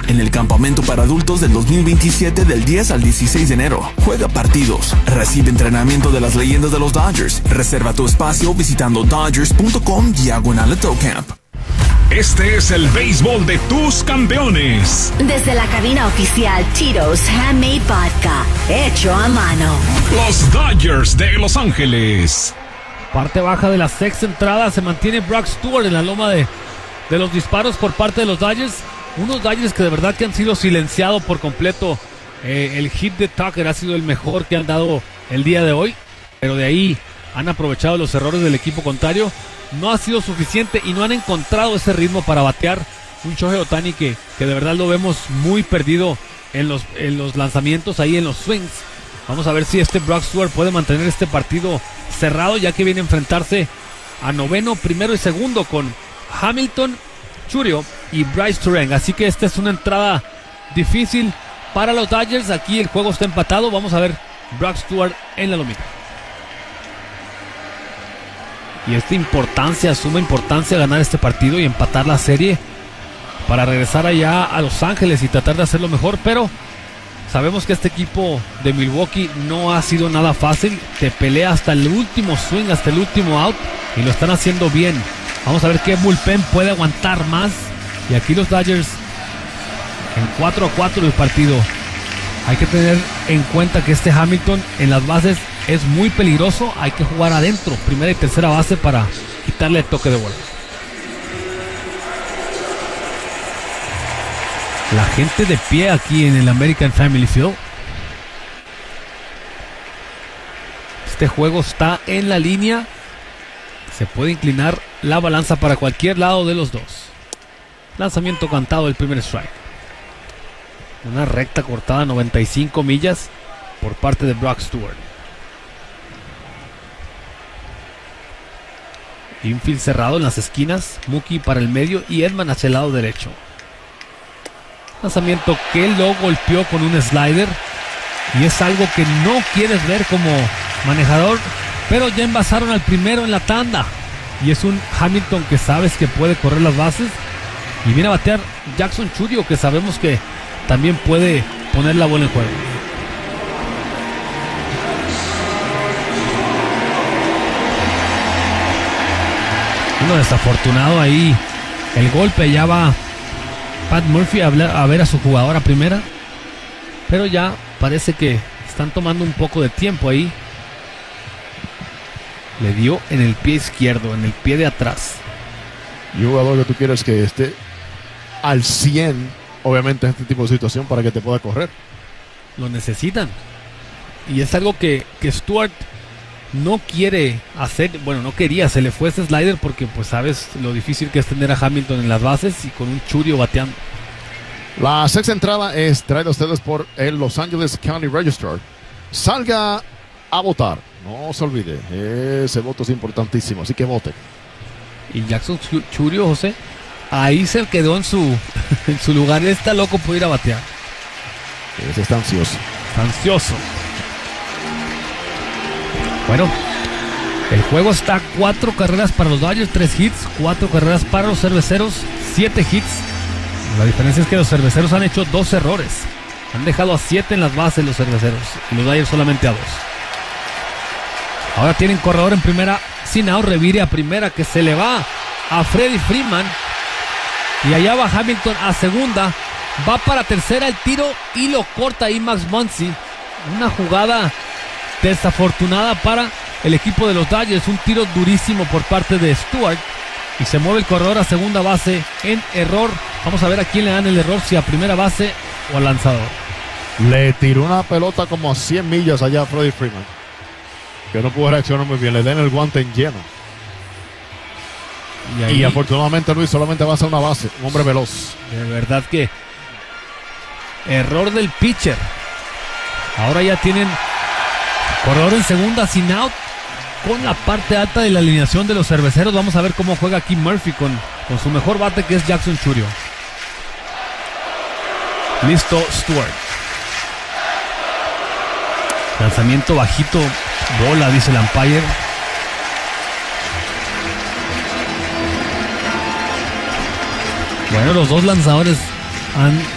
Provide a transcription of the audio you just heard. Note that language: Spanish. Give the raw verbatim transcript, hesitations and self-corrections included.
en el campamento para adultos del dos mil veintisiete del diez al dieciséis de enero. Juega partidos, recibe entrenamiento de las leyendas de los Dodgers. Reserva tu espacio visitando dodgers punto com diagonal camp. Este es el béisbol de tus campeones. Desde la cabina oficial Tito's Handmade Vodka, hecho a mano. Los Dodgers de Los Ángeles. Parte baja de la sexta entrada, se mantiene Brock Stewart en la loma de, de los disparos por parte de los Dodgers. Unos Dodgers que de verdad que han sido silenciados por completo. Eh, el hit de Tucker ha sido el mejor que han dado el día de hoy, pero de ahí han aprovechado los errores del equipo contrario. No ha sido suficiente y no han encontrado ese ritmo para batear. Un Shohei Ohtani que, que de verdad lo vemos muy perdido en los, en los lanzamientos, ahí en los swings. Vamos a ver si este Brock Stewart puede mantener este partido cerrado, ya que viene a enfrentarse a noveno, primero y segundo con Hamilton, Chourio y Bryce Turang. Así que esta es una entrada difícil para los Dodgers. Aquí el juego está empatado. Vamos a ver Brock Stewart en la lomita. Y esta importancia, suma importancia ganar este partido y empatar la serie para regresar allá a Los Ángeles y tratar de hacerlo mejor. Pero sabemos que este equipo de Milwaukee no ha sido nada fácil. Te pelea hasta el último swing, hasta el último out, y lo están haciendo bien. Vamos a ver qué bullpen puede aguantar más. Y aquí los Dodgers en cuatro a cuatro el partido. Hay que tener en cuenta que este Hamilton en las bases es muy peligroso. Hay que jugar adentro, primera y tercera base, para quitarle el toque de bola. La gente de pie aquí en el American Family Field. Este juego está en la línea. Se puede inclinar la balanza para cualquier lado de los dos. Lanzamiento cantado, el primer strike. Una recta cortada noventa y cinco millas por parte de Brock Stewart. Infield cerrado en las esquinas. Mookie para el medio y Edman hacia el lado derecho. Lanzamiento que lo golpeó con un slider. Y es algo que no quieres ver como manejador. Pero ya envasaron al primero en la tanda. Y es un Hamilton que sabes que puede correr las bases. Y viene a batear Jackson Chourio, que sabemos que también puede poner la bola en juego. Uno desafortunado ahí. El golpe, ya va Pat Murphy a, hablar, a ver a su jugador a primera. Pero ya parece que están tomando un poco de tiempo ahí. Le dio en el pie izquierdo, en el pie de atrás. Y un jugador que tú quieres que esté al cien, obviamente, en este tipo de situación, para que te pueda correr. Lo necesitan. Y es algo que, que Stewart no quiere hacer. Bueno, no quería, se le fue ese slider porque pues sabes lo difícil que es tener a Hamilton en las bases y con un Chourio bateando. La sexta entrada es traída a ustedes por el Los Angeles County Register. Salga a votar. No se olvide, ese voto es importantísimo, así que vote. Y Jackson Chourio, José, ahí se quedó en su, en su lugar. Está loco por ir a batear. Ese está ansioso. Está ansioso. Bueno, el juego está a cuatro carreras para los Dodgers, tres hits, cuatro carreras para los cerveceros, siete hits. La diferencia es que los cerveceros han hecho dos errores. Han dejado a siete en las bases los cerveceros y los Dodgers solamente a dos. Ahora tienen corredor en primera, sin out, revire a primera, que se le va a Freddie Freeman. Y allá va Hamilton a segunda. Va para tercera el tiro y lo corta ahí Max Muncy. Una jugada desafortunada para el equipo de los Dodgers. Un tiro durísimo por parte de Stewart. Y se mueve el corredor a segunda base en error. Vamos a ver a quién le dan el error, si a primera base o al lanzador. Le tiró una pelota como a cien millas allá a Freddie Freeman, que no pudo reaccionar muy bien. Le den el guante en lleno. Y, ahí, y afortunadamente Luis solamente va a ser una base. Un hombre veloz. De verdad que error del pitcher. Ahora ya tienen corredor en segunda sin out, con la parte alta de la alineación de los cerveceros. Vamos a ver cómo juega aquí Murphy con, con su mejor bate, que es Jackson Chourio. Listo Stewart. Lanzamiento bajito, bola, dice el umpire. Bueno, los dos lanzadores han